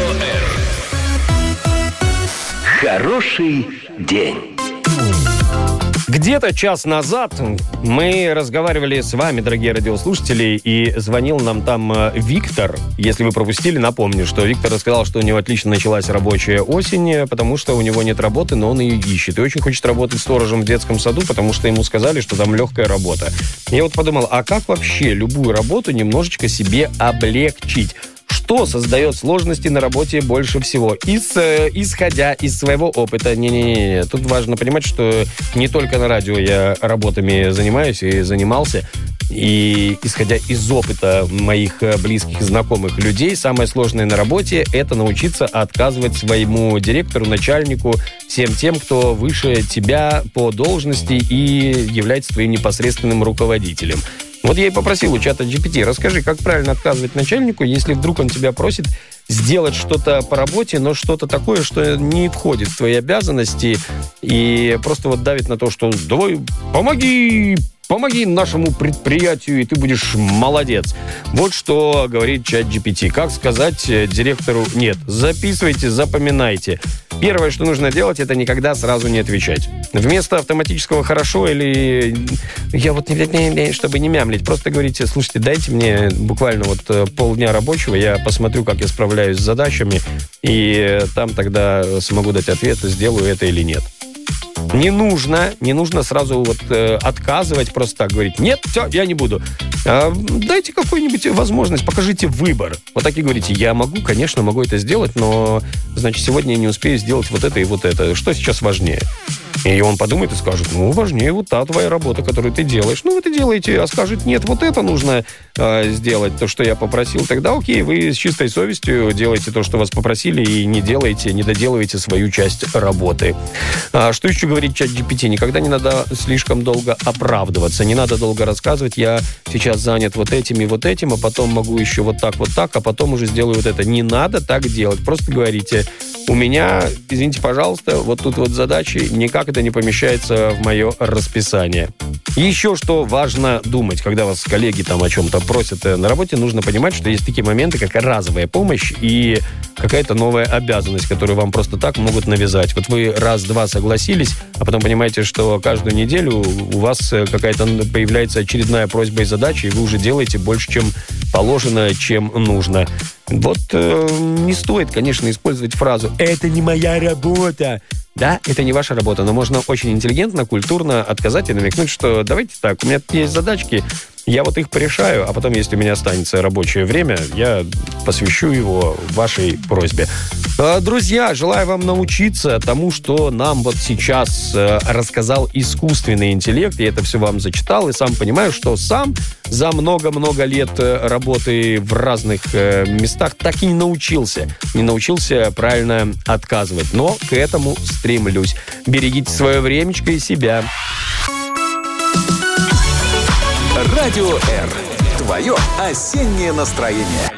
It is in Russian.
Хороший день. Где-то час назад мы разговаривали с вами, дорогие радиослушатели, и звонил нам там Виктор. Если вы пропустили, напомню, что Виктор рассказал, что у него отлично началась рабочая осень, потому что у него нет работы, но он ее ищет. И очень хочет работать сторожем в детском саду, потому что ему сказали, что там легкая работа. Я вот подумал, а как вообще любую работу немножечко себе облегчить? Что создает сложности на работе больше всего? Исходя из своего опыта. Не-не-не. Тут важно понимать, что не только на радио я работами занимаюсь и занимался. И исходя из опыта моих близких, знакомых людей, самое сложное на работе – это научиться отказывать своему директору, начальнику, всем тем, кто выше тебя по должности и является твоим непосредственным руководителем. Вот я и попросил у чата GPT, расскажи, как правильно отказывать начальнику, если вдруг он тебя просит сделать что-то по работе, но что-то такое, что не входит в твои обязанности, и просто вот давит на то, что давай помоги нашему предприятию, и ты будешь молодец. Вот что говорит чат GPT. Как сказать директору «нет»? Записывайте, запоминайте. Первое, что нужно делать, это никогда сразу не отвечать. Вместо автоматического «хорошо» или «я вот не», чтобы не мямлить, просто говорите: слушайте, дайте мне буквально вот полдня рабочего, я посмотрю, как я справляюсь с задачами, и там тогда смогу дать ответ, сделаю это или нет. Не нужно сразу вот отказывать, просто так говорить: нет, все, я не буду. Дайте какую-нибудь возможность, покажите выбор. Вот так и говорите: я могу, конечно, могу это сделать, но, значит, сегодня я не успею сделать вот это и вот это. Что сейчас важнее? И он подумает и скажет: ну, важнее вот та твоя работа, которую ты делаешь. Ну, вы это делаете, а скажет: нет, вот это нужно сделать, то, что я попросил. Тогда окей, вы с чистой совестью делаете то, что вас попросили, и не доделываете свою часть работы. Что еще говорит чат GPT? Никогда не надо слишком долго оправдываться, не надо долго рассказывать: я сейчас занят вот этим и вот этим, а потом могу еще вот так, а потом уже сделаю вот это. Не надо так делать. Просто говорите: у меня, извините, пожалуйста, вот тут вот задачи, никак это не помещается в мое расписание. Еще что важно думать, когда вас коллеги там о чем-то просят на работе, нужно понимать, что есть такие моменты, как разовая помощь и какая-то новая обязанность, которую вам просто так могут навязать. Вот вы раз-два согласились, а потом понимаете, что каждую неделю у вас какая-то появляется очередная просьба и задача, и вы уже делаете больше, чем положено, чем нужно. Вот не стоит, конечно, использовать фразу «это не моя работа». Да, это не ваша работа, но можно очень интеллигентно, культурно отказать и намекнуть, что давайте так, у меня тут есть задачки, я вот их порешаю, а потом, если у меня останется рабочее время, я посвящу его вашей просьбе. Друзья, желаю вам научиться тому, что нам вот сейчас рассказал искусственный интеллект. Я это все вам зачитал и сам понимаю, что сам за много-много лет работы в разных местах так и не научился правильно отказывать. Но к этому стремлюсь. Берегите свое времечко и себя. Радио R. Твое осеннее настроение.